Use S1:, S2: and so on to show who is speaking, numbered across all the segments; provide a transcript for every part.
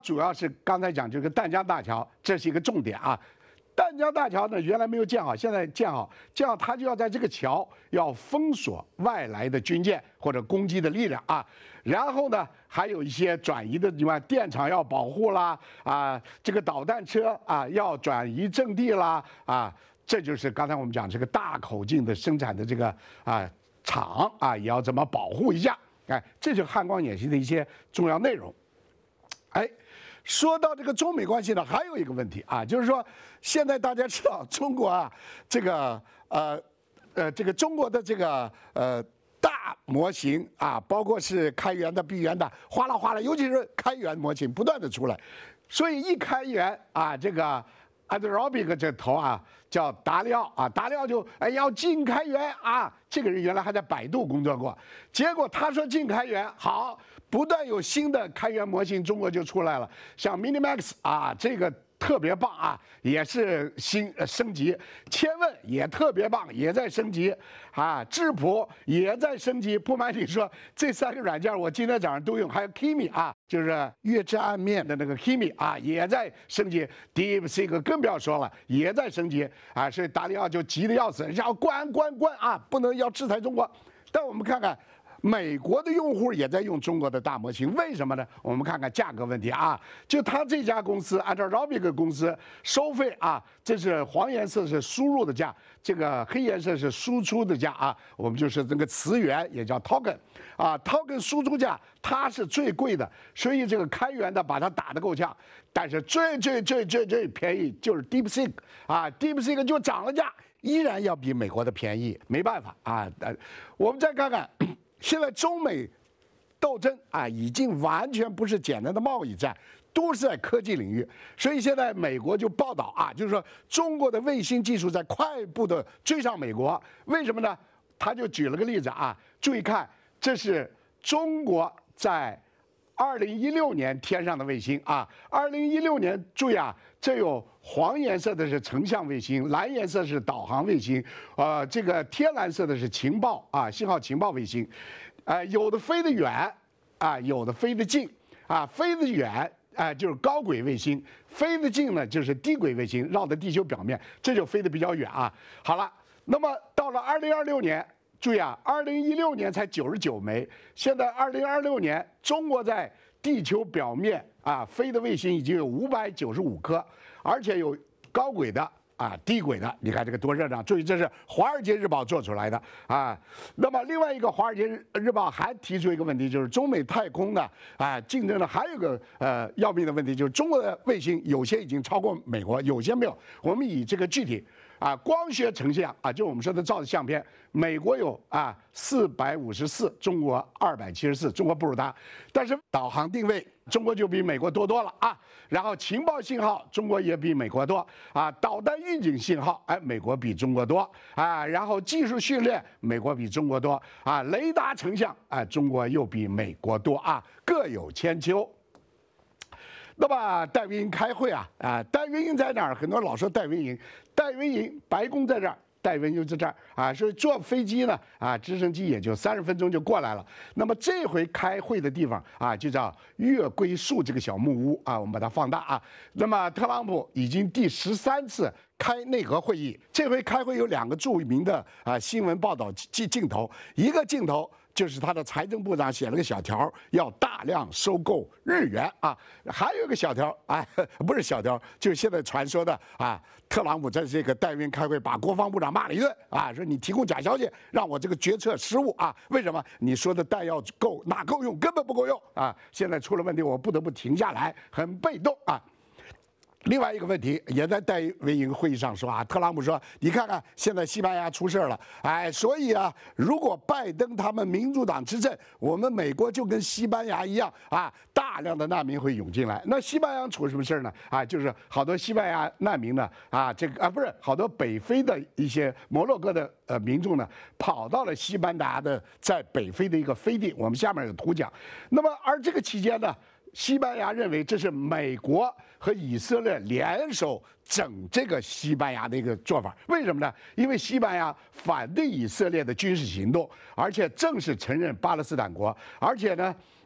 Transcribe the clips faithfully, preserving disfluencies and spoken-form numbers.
S1: 主要是刚才讲这个淡江大桥，这是一个重点啊。淡江大桥呢，原来没有建好，现在建好，这样它就要在这个桥要封锁外来的军舰或者攻击的力量啊。然后呢，还有一些转移的地方，电厂要保护啦啊，这个导弹车啊要转移阵地啦啊。这就是刚才我们讲这个大口径的生产的这个啊厂啊，也要怎么保护一下？哎，这就是汉光演习的一些重要内容。哎，说到这个中美关系呢，还有一个问题啊，就是说现在大家知道中国啊，这个呃呃这个中国的这个呃大模型啊，包括是开源的、闭源的，哗啦哗啦，尤其是开源模型不断的出来，所以一开源啊，这个。Anthropic 这头啊叫达里奥啊，达里奥就哎要禁开源啊，这个人原来还在百度工作过，结果他说禁开源好，不断有新的开源模型，中国就出来了，像 Minimax 啊这个。特别棒啊，也是新升级，千问也特别棒，也在升级啊，智谱也在升级。不瞒你说，这三个软件我今天早上都用，还有 Kimi 啊，就是月之暗面的那个 Kimi 啊，也在升级。DeepSeek 更不要说了，也在升级啊，所以达里奥就急得要死，要关关关啊，不能要制裁中国。但我们看看。美国的用户也在用中国的大模型，为什么呢？我们看看价格问题啊，就他这家公司Anthropic公司收费啊，这是黄颜色是输入的价，这个黑颜色是输出的价啊，我们就是这个词源也叫 token 啊 ，token 输出价它是最贵的，所以这个开源的把它打得够呛，但是最最最最最便宜就是 DeepSeek 啊 ，DeepSeek 就涨了价，依然要比美国的便宜，没办法啊，我们再看看。现在中美斗争啊，已经完全不是简单的贸易战，都是在科技领域。所以现在美国就报道啊，就是说中国的卫星技术在快步的追上美国。为什么呢？他就举了个例子啊，注意看，这是中国在二零一六年天上的卫星啊。二零一六年，注意啊，这有黄颜色的是成像卫星，蓝颜色是导航卫星，呃，这个天蓝色的是情报啊，信号情报卫星，呃，有的飞得远啊，有的飞得近啊，飞得远啊就是高轨卫星，飞得近呢就是低轨卫星，绕在地球表面，这就飞得比较远啊。好了，那么到了二零二六年。注意啊，二零一六年才九十九枚，现在二零二六年，中国在地球表面啊飞的卫星已经有五百九十五颗，而且有高轨的啊低轨的，你看这个多热闹！注意，这是《华尔街日报》做出来的啊。那么另外一个《华尔街日报》还提出一个问题，就是中美太空呢啊竞争的还有个呃要命的问题，就是中国的卫星有些已经超过美国，有些没有。我们以这个具体。啊，光学成像啊，就我们说的照的相片，美国有啊四百五十四，中国二百七十四，中国不如它。但是导航定位，中国就比美国多多了啊。然后情报信号，中国也比美国多啊。导弹预警信号，哎，美国比中国多啊。然后技术训练，美国比中国多啊。雷达成像，哎，中国又比美国多啊，各有千秋。那么戴维营开会啊啊，戴维营在哪儿？很多人老说戴维营，戴维营白宫在这儿，戴维营就在这儿啊。所以坐飞机呢啊，直升机也就三十分钟就过来了。那么这回开会的地方啊，就叫月桂树这个小木屋啊，我们把它放大啊。那么特朗普已经第十三次开内阁会议，这回开会有两个著名的啊新闻报道镜镜头，一个镜头。就是他的财政部长写了个小条，要大量收购日元啊，还有一个小条，哎，不是小条，就是现在传说的啊，特朗普在这个戴维营开会，把国防部长骂了一顿啊，说你提供假消息，让我这个决策失误啊，为什么？你说的弹药够，哪够用？根本不够用啊！现在出了问题，我不得不停下来，很被动啊。另外一个问题也在戴维营会议上说啊，特朗普说：“你看看，现在西班牙出事了，哎，所以啊，如果拜登他们民主党执政，我们美国就跟西班牙一样啊，大量的难民会涌进来。那西班牙出什么事呢？啊，就是好多西班牙难民呢，啊，这个啊不是好多北非的一些摩洛哥的呃民众呢，跑到了西班牙的在北非的一个飞地，我们下面有图讲。那么而这个期间呢？”西班牙认为这是美国和以色列联手整这个西班牙的一个做法，为什么呢？因为西班牙反对以色列的军事行动，而且正式承认巴勒斯坦国，而且呢，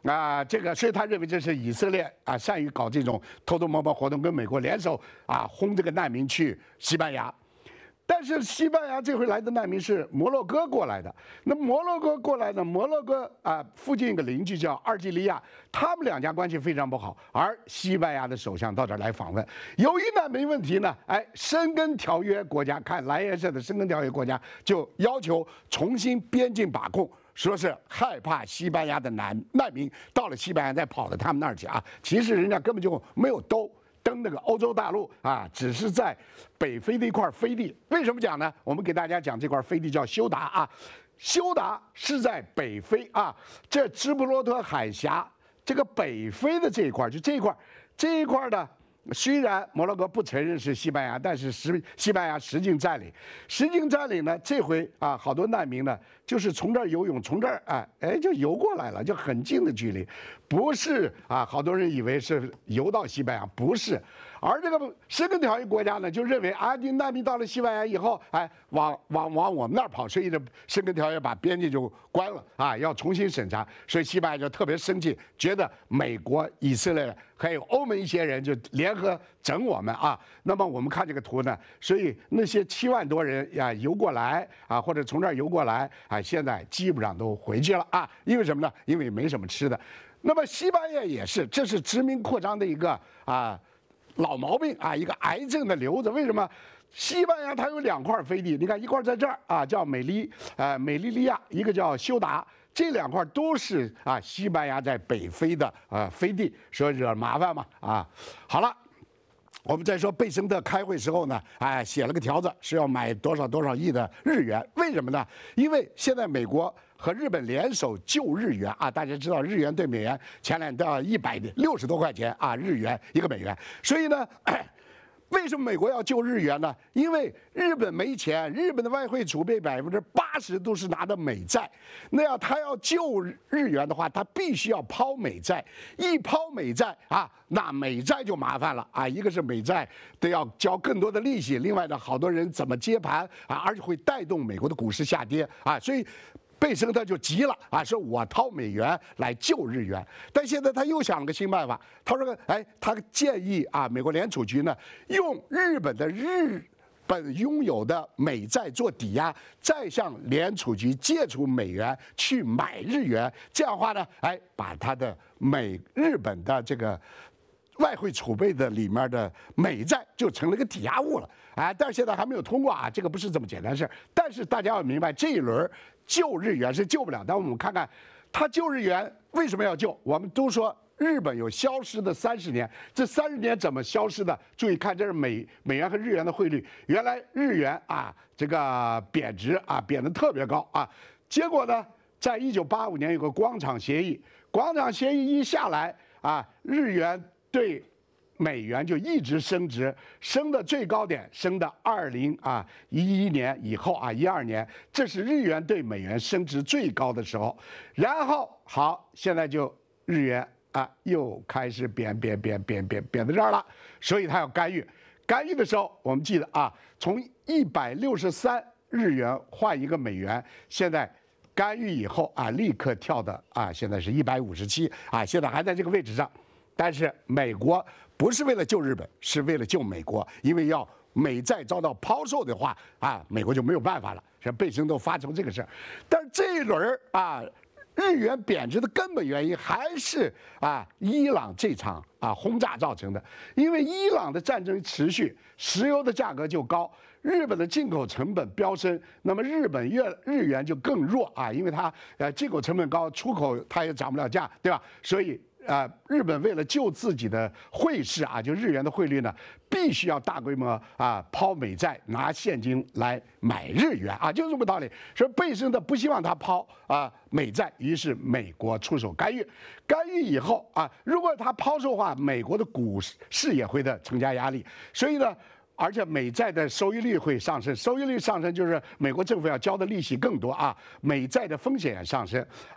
S1: 啊，这个，所以他认为这是以色列啊善于搞这种偷偷摸摸活动，跟美国联手啊轰这个难民去西班牙。但是西班牙这回来的难民是摩洛哥过来的，那摩洛哥过来的，摩洛哥啊附近一个邻居叫阿尔及利亚，他们两家关系非常不好，而西班牙的首相到这儿来访问，由于难民问题呢，哎，申根条约国家看蓝颜色的申根条约国家就要求重新边境把控。说是害怕西班牙的难难民到了西班牙再跑到他们那儿去啊，其实人家根本就没有都登那个欧洲大陆啊，只是在北非的一块飞地。为什么讲呢？我们给大家讲这块飞地叫休达啊，休达是在北非啊，这直布罗陀海峡这个北非的这一块，就这一块这一块呢。虽然摩洛哥不承认是西班牙，但是实西班牙实境占领，实境占领呢，这回啊，好多难民呢，就是从这儿游泳，从这儿哎哎就游过来了，就很近的距离，不是啊，好多人以为是游到西班牙，不是，而这个申根条约国家呢，就认为啊，你难民到了西班牙以后，哎，往往往我们那儿跑，所以这申根条约把边界就关了啊，要重新审查，所以西班牙就特别生气，觉得美国、以色列还有欧盟一些人就联和整我们啊，那么我们看这个图呢，所以那些七万多人呀游过来啊，或者从这儿游过来啊，现在基本上都回去了啊，因为什么呢？因为没什么吃的。那么西班牙也是，这是殖民扩张的一个啊老毛病啊，一个癌症的瘤子。为什么？西班牙它有两块飞地，你看一块在这儿啊，叫美利呃美利利亚，一个叫休达。这两块都是啊，西班牙在北非的啊飞地，说惹麻烦嘛啊。好了，我们再说贝森特开会时候呢，哎，写了个条子，是要买多少多少亿的日元。为什么呢？因为现在美国和日本联手救日元啊，大家知道日元对美元前两天一百六十多块钱啊，日元一个美元，所以呢。为什么美国要救日元呢？因为日本没钱，日本的外汇储备百分之八十都是拿的美债，那要他要救日元的话，他必须要抛美债，一抛美债啊，那美债就麻烦了啊！一个是美债得要交更多的利息，另外呢，好多人怎么接盘啊，而且会带动美国的股市下跌啊，所以。贝森特就急了啊，说我掏美元来救日元，但现在他又想了个新办法，他说，哎，他建议啊，美国联储局呢用日本的日本拥有的美债做抵押，再向联储局借出美元去买日元，这样的话呢，哎，把他的美日本的这个。外汇储备的里面的美债就成了个抵押物了，啊，但是现在还没有通过啊，这个不是这么简单的事。但是大家要明白，这一轮救日元是救不了。但我们看看，他救日元为什么要救？我们都说日本有消失的三十年，这三十年怎么消失的？注意看，这是美美元和日元的汇率，原来日元啊这个贬值啊贬得特别高啊，结果呢，在一九八五年有个广场协议，广场协议一下来啊，日元。对美元就一直升值，升的最高点升到二零啊一一年以后啊一二年，这是日元对美元升值最高的时候。然后好，现在就日元啊又开始贬贬贬贬贬贬到这儿了，所以他要干预。干预的时候，我们记得啊，从一百六十三日元换一个美元，现在。干预以后啊，立刻跳的啊，现在是一百五十七啊，现在还在这个位置上。但是美国不是为了救日本，是为了救美国，因为要美债遭到抛售的话啊，美国就没有办法了。像贝森都发生这个事儿，但是这一轮啊，日元贬值的根本原因还是啊伊朗这场啊轰炸造成的，因为伊朗的战争持续，石油的价格就高。日本的进口成本飙升，那么日本越日元就更弱啊，因为它呃进口成本高，出口它也涨不了价，对吧？所以啊，日本为了救自己的汇市啊，就日元的汇率呢，必须要大规模啊抛美债，拿现金来买日元啊，就这么道理。所以贝森特不希望他抛啊美债，于是美国出手干预。干预以后啊，如果他抛售的话，美国的股市也会的增加压力。所以呢。而且美债的收益率会上升，收益率上升就是美国政府要交的利息更多啊，美债的风险也上升，而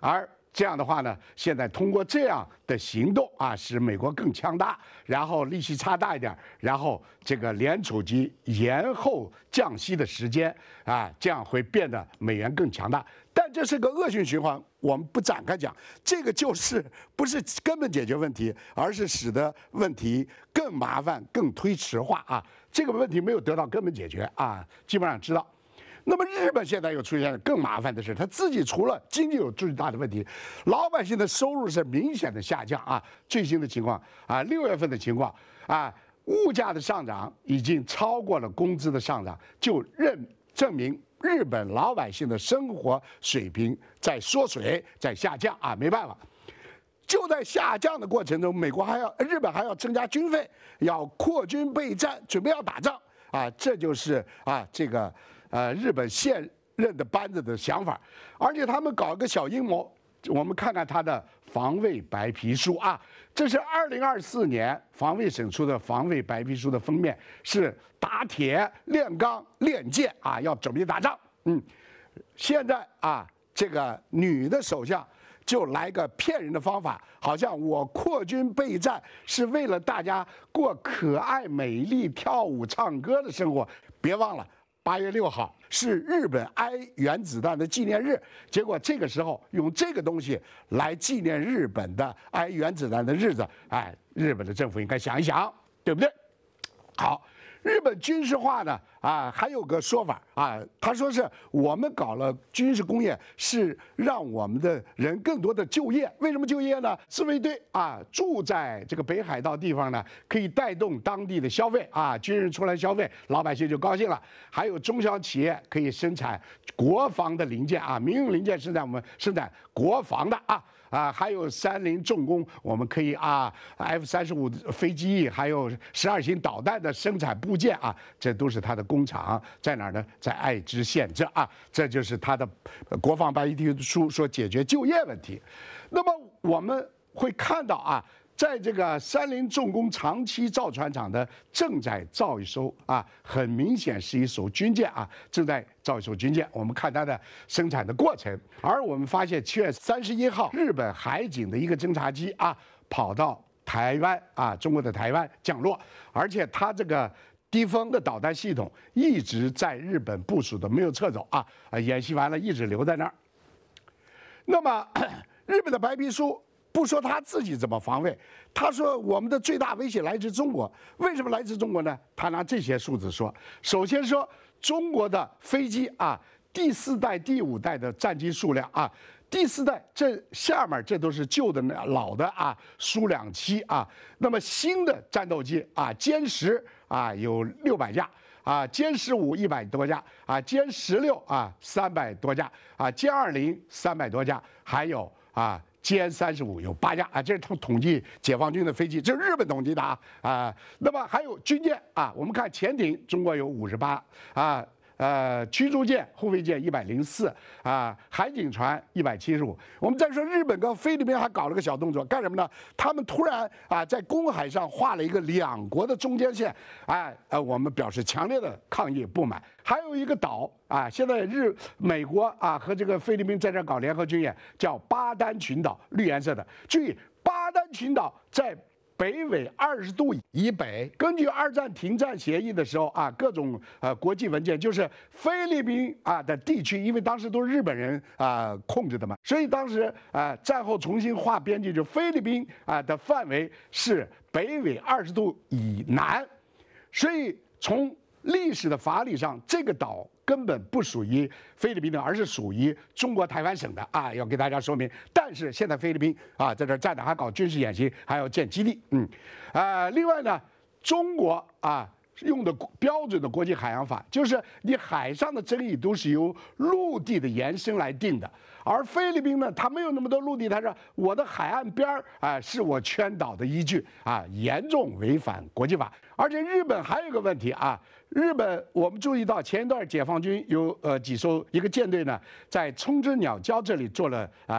S1: 这样的话呢，现在通过这样的行动啊，使美国更强大，然后利息差大一点，然后这个联储局延后降息的时间啊，这样会变得美元更强大。但这是个恶性循环，我们不展开讲。这个就是不是根本解决问题，而是使得问题更麻烦、更推迟化啊。这个问题没有得到根本解决啊，基本上知道。那么日本现在又出现了更麻烦的是，他自己除了经济有最大的问题，老百姓的收入是明显的下降啊。最新的情况啊，六月份的情况啊，物价的上涨已经超过了工资的上涨，就认证明日本老百姓的生活水平在缩水，在下降啊，没办法。就在下降的过程中，美国还要日本还要增加军费，要扩军备战，准备要打仗啊，这就是啊这个。呃，日本现任的班子的想法，而且他们搞一个小阴谋，我们看看他的防卫白皮书啊，这是二零二四年防卫省出的防卫白皮书的封面，是打铁炼钢炼剑啊，要准备打仗。嗯，现在啊，这个女的首相就来个骗人的方法，好像我扩军备战是为了大家过可爱、美丽、跳舞、唱歌的生活，别忘了。八月六号是日本挨原子弹的纪念日，结果这个时候用这个东西来纪念日本的挨原子弹的日子，哎，日本的政府应该想一想，对不对？好，日本军事化呢，啊，还有个说法啊，他说是我们搞了军事工业，是让我们的人更多的就业。为什么就业呢？自卫队啊，住在这个北海道地方呢，可以带动当地的消费啊，军人出来消费，老百姓就高兴了。还有中小企业可以生产国防的零件啊，民用零件是在我们生产国防的啊。啊，还有三菱重工，我们可以啊 ，F 三十五飞机，还有十二型导弹的生产部件啊，这都是它的工厂，在哪儿呢？在爱知县这啊，这就是它的国防白皮书说解决就业问题。那么我们会看到啊，在这个三菱重工长崎造船厂的正在造一艘啊，很明显是一艘军舰啊，正在造一艘军舰。我们看它的生产的过程，而我们发现七月三十一号，日本海警的一个侦察机啊，跑到台湾啊，中国的台湾降落，而且它这个低风的导弹系统一直在日本部署的，没有撤走啊，啊，演习完了一直留在那儿。那么，日本的白皮书。不说他自己怎么防卫，他说我们的最大威胁来自中国。为什么来自中国呢？他拿这些数字说，首先说中国的飞机啊，第四代、第五代的战机数量啊，第四代这下面这都是旧的老的啊，苏两七啊，那么新的战斗机啊，歼十啊有六百架。啊，歼十五一百多架，啊，歼十六啊三百多架，啊，歼二零三百多架，还有啊。歼三十五有八架啊，这是他们统计解放军的飞机，这是日本统计的啊啊。那么还有军舰啊，我们看潜艇，中国有五十八啊，呃，驱逐舰、护卫舰一百零四啊，海警船一百七十五。我们再说日本跟菲律宾还搞了个小动作，干什么呢？他们突然啊，在公海上画了一个两国的中间线，哎呃，我们表示强烈的抗议不满。还有一个岛啊，现在日美国啊和这个菲律宾在这搞联合军演，叫巴丹群岛，绿颜色的。注意，巴丹群岛在北纬二十度以北。根据二战停战协议的时候啊，各种呃国际文件，就是菲律宾啊的地区，因为当时都是日本人啊控制的嘛，所以当时啊战后重新划边界，就菲律宾啊的范围是北纬二十度以南，所以从历史的法理上，这个岛根本不属于菲律宾的，而是属于中国台湾省的啊！要给大家说明。但是现在菲律宾啊，在这站着还搞军事演习，还要建基地。嗯，啊、呃，另外呢，中国啊用的标准的国际海洋法，就是你海上的争议都是由陆地的延伸来定的。而菲律宾呢，它没有那么多陆地，它说我的海岸边儿啊是我圈岛的依据啊，严重违反国际法。而且日本还有一个问题啊。日本，我们注意到前一段解放军有呃几艘一个舰队呢，在冲之鸟礁这里做了啊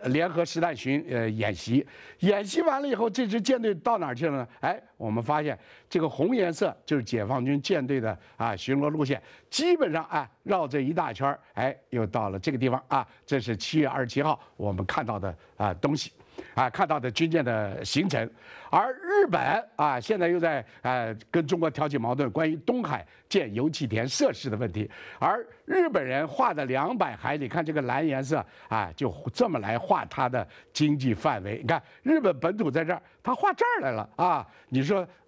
S1: 联合实弹巡呃演习，演习完了以后，这支舰队到哪儿去了呢？哎，我们发现这个红颜色就是解放军舰队的啊巡逻路线，基本上啊绕这一大圈儿，哎，又到了这个地方啊。这是七月二十七号我们看到的啊东西。啊，看到的军舰的行程，而日本啊，现在又在呃跟中国挑起矛盾，关于东海建油气田设施的问题。而日本人画的两百海里，看这个蓝颜色啊，就这么来画它的经济范围。你看日本本土在这儿，他画这儿来了啊，你说